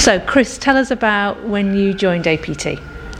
So, Chris, tell us about when you joined APT.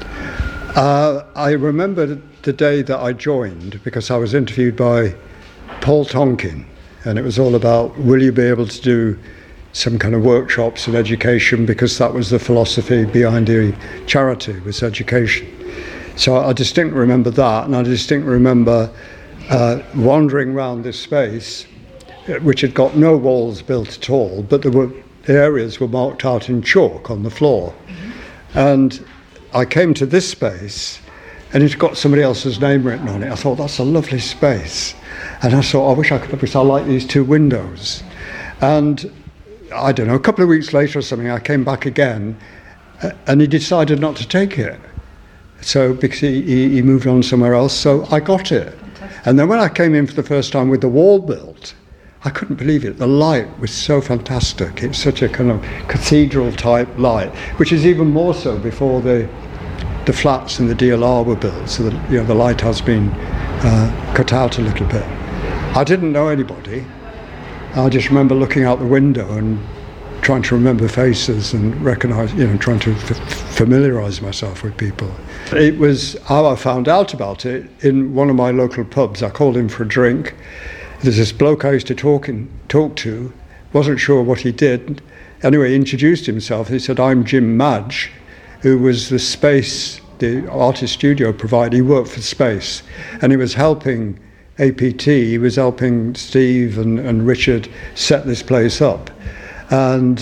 I remember the day that I joined because I was interviewed by Paul Tonkin, and it was all about, will you be able to do some kind of workshops and education, because that was the philosophy behind the charity, was education. So I distinctly remember that, and I distinctly remember wandering around this space, which had got no walls built at all, but the areas were marked out in chalk on the floor. Mm-hmm. And I came to this space, and it's got somebody else's name written on it. I thought, that's a lovely space. And I thought, I wish I could, because I like these two windows. And I don't know, a couple of weeks later or something, I came back again, and he decided not to take it. So, because he moved on somewhere else, so I got it. Fantastic. And then when I came in for the first time with the wall built, I couldn't believe it. The light was so fantastic. It's such a kind of cathedral-type light, which is even more so before the flats and the DLR were built, so that, you know, the light has been cut out a little bit. I didn't know anybody. I just remember looking out the window and trying to remember faces and recognise, you know, trying to familiarise myself with people. It was how I found out about it in one of my local pubs. I called him for a drink. There's this bloke I used to talk to, wasn't sure what he did. Anyway, he introduced himself. He said, I'm Jim Madge, who was the Space, the artist studio provider. He worked for Space, and he was helping APT, he was helping Steve and Richard set this place up. And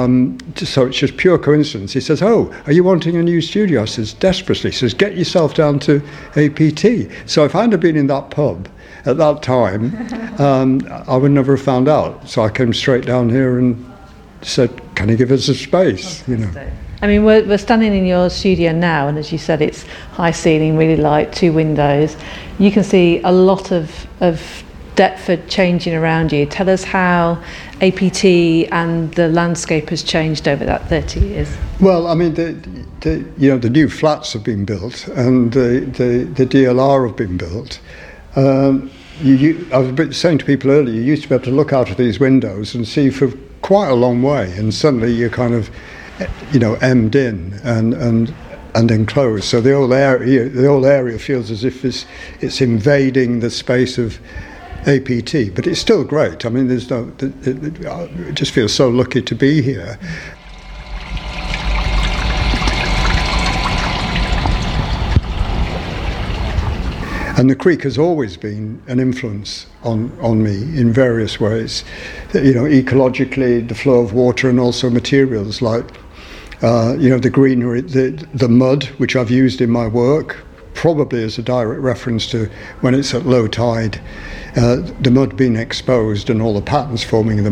so it's just pure coincidence. He says, oh, are you wanting a new studio? I says, desperately. He says, get yourself down to APT. So if I hadn't been in that pub at that time, I would never have found out. So I came straight down here and said, can you give us a space? You know. I mean, we're standing in your studio now, and as you said, it's high ceiling, really light, two windows. You can see a lot of Deptford changing around you. Tell us how APT and the landscape has changed over that 30 years. Well, I mean, the new flats have been built, and the DLR have been built. I was saying to people earlier, you used to be able to look out of these windows and see for quite a long way, and suddenly you're kind of, you know, hemmed in and enclosed. So the whole area feels as if it's invading the space of APT, but it's still great. I mean, it just feels so lucky to be here. And the creek has always been an influence on me in various ways. You know, ecologically, the flow of water, and also materials like, you know, the greenery, the mud, which I've used in my work, probably as a direct reference to when it's at low tide, the mud being exposed and all the patterns forming in the